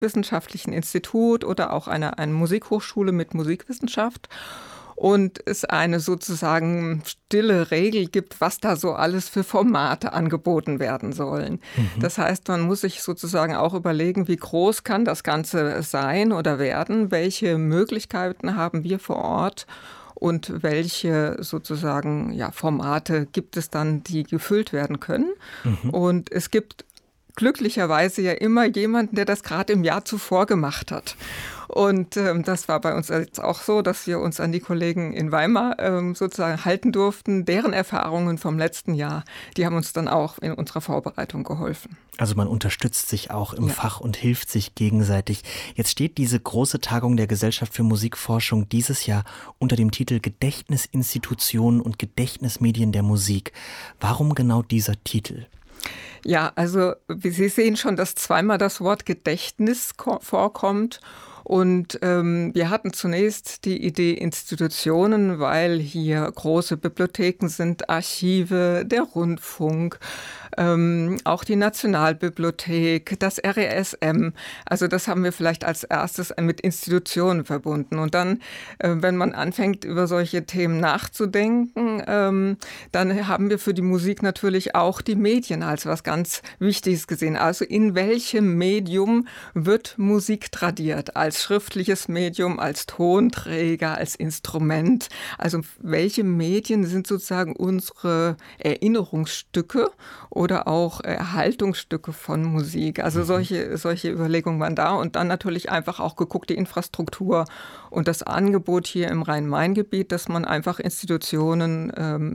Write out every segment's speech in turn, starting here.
Musikwissenschaftlichen Institut oder auch einer Musikhochschule mit Musikwissenschaft. Und es eine sozusagen stille Regel gibt, was da so alles für Formate angeboten werden sollen. Das heißt, man muss sich sozusagen auch überlegen, wie groß kann das Ganze sein oder werden, welche Möglichkeiten haben wir vor Ort und welche sozusagen Formate gibt es dann, die gefüllt werden können. Und es gibt glücklicherweise ja immer jemanden, der das gerade im Jahr zuvor gemacht hat. Und das war bei uns jetzt auch so, dass wir uns an die Kollegen in Weimar sozusagen halten durften. Deren Erfahrungen vom letzten Jahr, die haben uns dann auch in unserer Vorbereitung geholfen. Also man unterstützt sich auch im Fach und hilft sich gegenseitig. Jetzt steht diese große Tagung der Gesellschaft für Musikforschung dieses Jahr unter dem Titel Gedächtnisinstitutionen und Gedächtnismedien der Musik. Warum genau dieser Titel? Ja, also Sie sehen schon, dass zweimal das Wort Gedächtnis vorkommt. Und wir hatten zunächst die Idee Institutionen, weil hier große Bibliotheken sind, Archive, der Rundfunk, auch die Nationalbibliothek, das RESM. Also das haben wir vielleicht als erstes mit Institutionen verbunden. Und dann, wenn man anfängt, über solche Themen nachzudenken, dann haben wir für die Musik natürlich auch die Medien als was ganz Wichtiges gesehen. Also in welchem Medium wird Musik tradiert? Als schriftliches Medium, als Tonträger, als Instrument. Also welche Medien sind sozusagen unsere Erinnerungsstücke oder auch Erhaltungsstücke von Musik? Also solche Überlegungen waren da. Und dann natürlich einfach auch geguckt, die Infrastruktur und das Angebot hier im Rhein-Main-Gebiet, dass man einfach Institutionen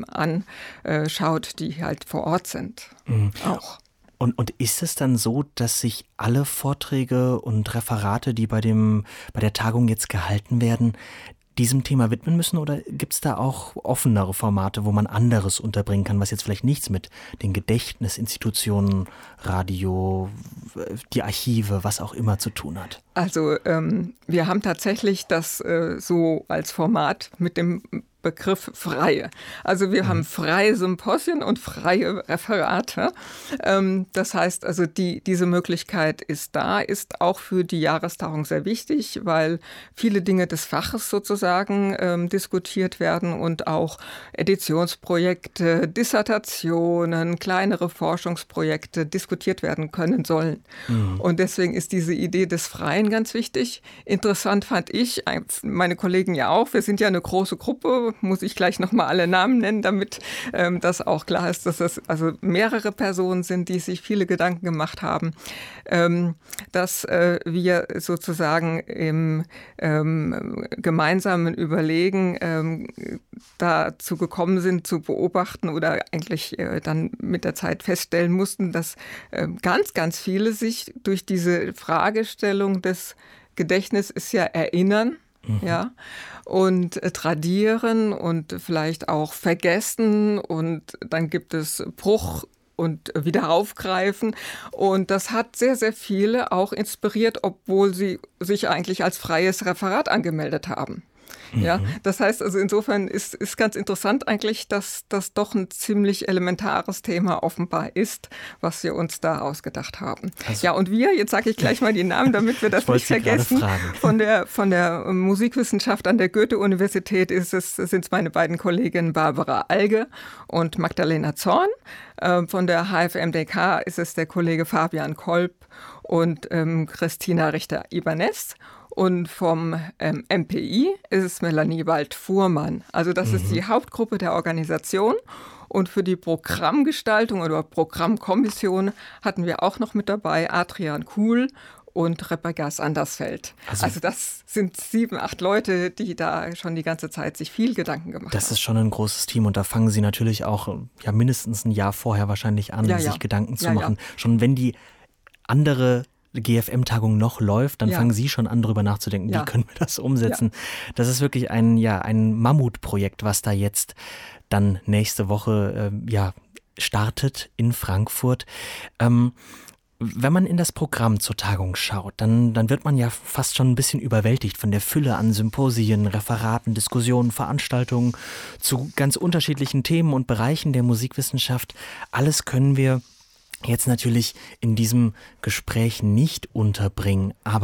anschaut, die halt vor Ort sind. Auch. Und ist es dann so, dass sich alle Vorträge und Referate, die bei der Tagung jetzt gehalten werden, diesem Thema widmen müssen? Oder gibt es da auch offenere Formate, wo man anderes unterbringen kann, was jetzt vielleicht nichts mit den Gedächtnisinstitutionen, Radio, die Archive, was auch immer zu tun hat? Also wir haben tatsächlich das so als Format mit dem Begriff freie. Also wir haben freie Symposien und freie Referate. Das heißt also, diese Möglichkeit ist da, ist auch für die Jahrestagung sehr wichtig, weil viele Dinge des Faches sozusagen diskutiert werden und auch Editionsprojekte, Dissertationen, kleinere Forschungsprojekte diskutiert werden können sollen. Und deswegen ist diese Idee des Freien ganz wichtig. Interessant fand ich, meine Kollegen ja auch, wir sind ja eine große Gruppe, muss ich gleich nochmal alle Namen nennen, damit das auch klar ist, dass das also mehrere Personen sind, die sich viele Gedanken gemacht haben, dass wir sozusagen im gemeinsamen Überlegen dazu gekommen sind, zu beobachten oder eigentlich dann mit der Zeit feststellen mussten, dass ganz, ganz viele sich durch diese Fragestellung des Gedächtnis ist ja erinnern, ja, und tradieren und vielleicht auch vergessen und dann gibt es Bruch und wieder aufgreifen. Und das hat sehr, sehr viele auch inspiriert, obwohl sie sich eigentlich als freies Referat angemeldet haben. Ja, das heißt also insofern ist ganz interessant eigentlich, dass das doch ein ziemlich elementares Thema offenbar ist, was wir uns da ausgedacht haben. Also, ja, und jetzt sage ich gleich mal die Namen, damit wir das nicht vergessen. Von der Musikwissenschaft an der Goethe-Universität sind es meine beiden Kolleginnen Barbara Alge und Magdalena Zorn. Von der HFMDK ist es der Kollege Fabian Kolb und Christina Richter-Ibanez. Und vom MPI ist es Melanie Wald-Fuhrmann. Also das ist die Hauptgruppe der Organisation. Und für die Programmgestaltung oder Programmkommission hatten wir auch noch mit dabei Adrian Kuhl und Rebecca Sandersfeld. Also das sind 7, 8 Leute, die da schon die ganze Zeit sich viel Gedanken gemacht haben. Das ist schon ein großes Team und da fangen Sie natürlich auch mindestens ein Jahr vorher wahrscheinlich an, sich Gedanken zu machen. Schon wenn die andere GFM-Tagung noch läuft, dann fangen Sie schon an, darüber nachzudenken, wie können wir das umsetzen. Ja. Das ist wirklich ein Mammutprojekt, was da jetzt dann nächste Woche startet in Frankfurt. Wenn man in das Programm zur Tagung schaut, dann wird man ja fast schon ein bisschen überwältigt von der Fülle an Symposien, Referaten, Diskussionen, Veranstaltungen zu ganz unterschiedlichen Themen und Bereichen der Musikwissenschaft. Alles können wir jetzt natürlich in diesem Gespräch nicht unterbringen. Aber